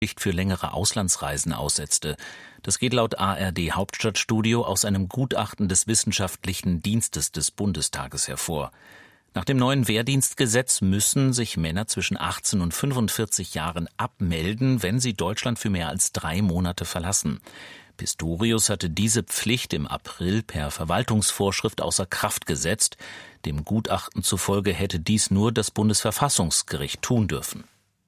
für längere Auslandsreisen aussetzte. Das geht laut ARD Hauptstadtstudio aus einem Gutachten des Wissenschaftlichen Dienstes des Bundestages hervor. Nach dem neuen Wehrdienstgesetz müssen sich Männer zwischen 18 und 45 Jahren abmelden, wenn sie Deutschland für mehr als 3 Monate verlassen. Pistorius hatte diese Pflicht im April per Verwaltungsvorschrift außer Kraft gesetzt. Dem Gutachten zufolge hätte dies nur das Bundesverfassungsgericht tun dürfen.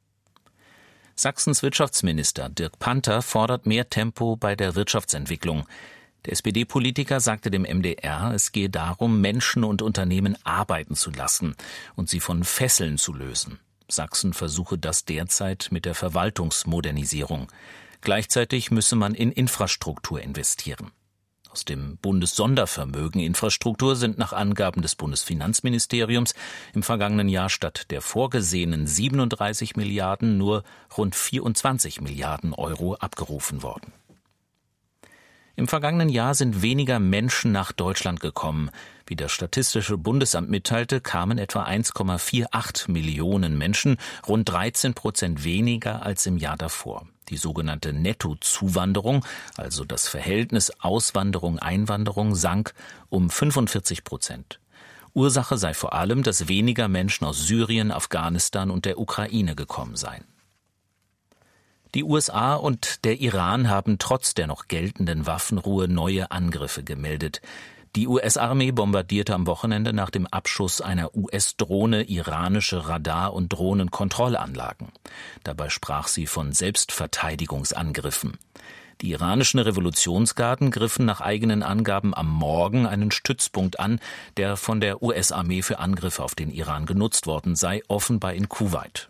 Sachsens Wirtschaftsminister Dirk Panther fordert mehr Tempo bei der Wirtschaftsentwicklung. Der SPD-Politiker sagte dem MDR, es gehe darum, Menschen und Unternehmen arbeiten zu lassen und sie von Fesseln zu lösen. Sachsen versuche das derzeit mit der Verwaltungsmodernisierung. Gleichzeitig müsse man in Infrastruktur investieren. Aus dem Bundessondervermögen Infrastruktur sind nach Angaben des Bundesfinanzministeriums im vergangenen Jahr statt der vorgesehenen 37 Milliarden nur rund 24 Milliarden Euro abgerufen worden. Im vergangenen Jahr sind weniger Menschen nach Deutschland gekommen. Wie das Statistische Bundesamt mitteilte, kamen etwa 1,48 Millionen Menschen, rund 13% weniger als im Jahr davor. Die sogenannte Nettozuwanderung, also das Verhältnis Auswanderung-Einwanderung, sank um 45%. Ursache sei vor allem, dass weniger Menschen aus Syrien, Afghanistan und der Ukraine gekommen seien. Die USA und der Iran haben trotz der noch geltenden Waffenruhe neue Angriffe gemeldet. Die US-Armee bombardierte am Wochenende nach dem Abschuss einer US-Drohne iranische Radar- und Drohnenkontrollanlagen. Dabei sprach sie von Selbstverteidigungsangriffen. Die iranischen Revolutionsgarden griffen nach eigenen Angaben am Morgen einen Stützpunkt an, der von der US-Armee für Angriffe auf den Iran genutzt worden sei, offenbar in Kuwait.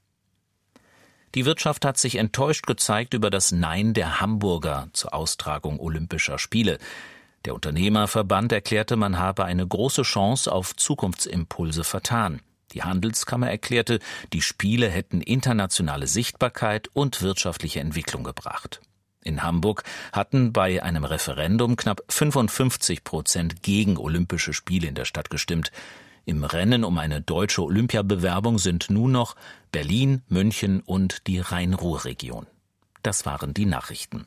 Die Wirtschaft hat sich enttäuscht gezeigt über das Nein der Hamburger zur Austragung Olympischer Spiele. Der Unternehmerverband erklärte, man habe eine große Chance auf Zukunftsimpulse vertan. Die Handelskammer erklärte, die Spiele hätten internationale Sichtbarkeit und wirtschaftliche Entwicklung gebracht. In Hamburg hatten bei einem Referendum knapp 55% gegen Olympische Spiele in der Stadt gestimmt. Im Rennen um eine deutsche Olympiabewerbung sind nun noch Berlin, München und die Rhein-Ruhr-Region. Das waren die Nachrichten.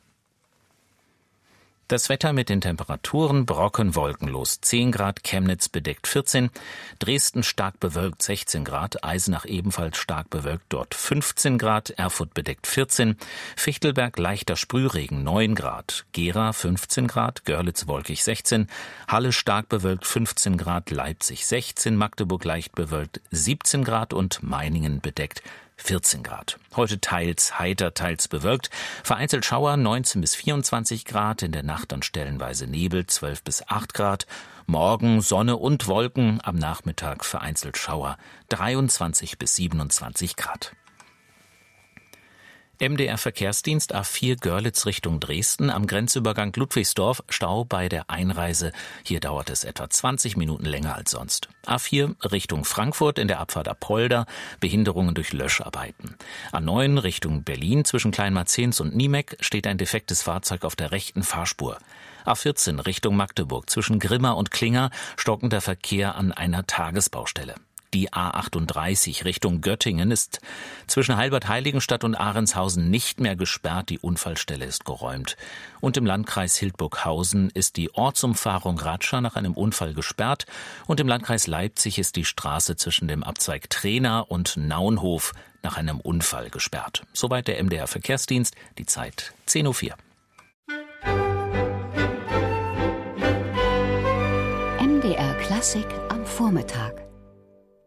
Das Wetter mit den Temperaturen: Brocken wolkenlos 10 Grad, Chemnitz bedeckt 14, Dresden stark bewölkt 16 Grad, Eisenach ebenfalls stark bewölkt, dort 15 Grad, Erfurt bedeckt 14, Fichtelberg leichter Sprühregen 9 Grad, Gera 15 Grad, Görlitz wolkig 16, Halle stark bewölkt 15 Grad, Leipzig 16, Magdeburg leicht bewölkt 17 Grad und Meiningen bedeckt 14 Grad. Heute teils heiter, teils bewölkt. Vereinzelt Schauer 19 bis 24 Grad. In der Nacht dann stellenweise Nebel 12 bis 8 Grad. Morgen Sonne und Wolken. Am Nachmittag vereinzelt Schauer 23 bis 27 Grad. MDR-Verkehrsdienst A4 Görlitz Richtung Dresden am Grenzübergang Ludwigsdorf, Stau bei der Einreise. Hier dauert es etwa 20 Minuten länger als sonst. A4 Richtung Frankfurt in der Abfahrt Apolda, Behinderungen durch Löscharbeiten. A9 Richtung Berlin zwischen Kleinmarzens und Niemeck steht ein defektes Fahrzeug auf der rechten Fahrspur. A14 Richtung Magdeburg zwischen Grimma und Klinger stockender Verkehr an einer Tagesbaustelle. Die A38 Richtung Göttingen ist zwischen Heilbad-Heiligenstadt und Ahrenshausen nicht mehr gesperrt. Die Unfallstelle ist geräumt. Und im Landkreis Hildburghausen ist die Ortsumfahrung Ratscha nach einem Unfall gesperrt. Und im Landkreis Leipzig ist die Straße zwischen dem Abzweig Trena und Naunhof nach einem Unfall gesperrt. Soweit der MDR-Verkehrsdienst. Die Zeit 10:04 Uhr. MDR Klassik am Vormittag.